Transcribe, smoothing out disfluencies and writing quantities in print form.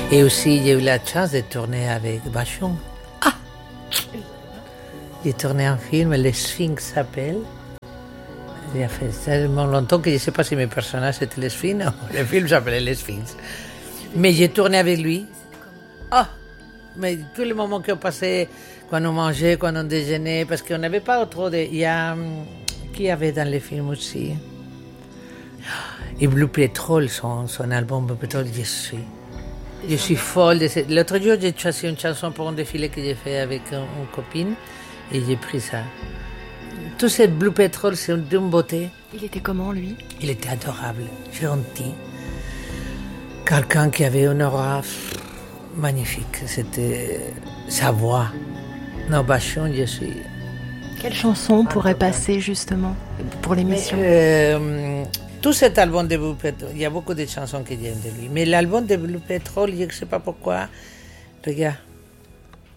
Et aussi, j'ai eu la chance de tourner avec Bachung. Ah! J'ai tourné un film, Le Sphinx s'appelle. Il a fait tellement longtemps que je ne sais pas si mes personnages étaient les Sphinx ou le film s'appelait Les Sphinx. Mais j'ai tourné avec lui. Ah! Mais tous les moments qu'on passait, quand on mangeait, quand on déjeunait, parce qu'on n'avait pas trop de... Il y a... Qui y avait dans les films aussi? Et Blue Petrol, son album Blue Petrol, je suis folle de ça. L'autre jour, j'ai choisi une chanson pour un défilé que j'ai fait avec une copine et j'ai pris ça. Tout ce Blue Petrol, c'est d'une beauté. Il était comment, lui? Il était adorable, gentil. Quelqu'un qui avait une aura magnifique. C'était sa voix. Non, Bachung, je suis... Quelle chanson pourrait passer, justement, pour l'émission? Tout cet album de Blue Petrol, il y a beaucoup de chansons que j'aime de lui. Mais l'album de Blue Petrol, je ne sais pas pourquoi, regarde.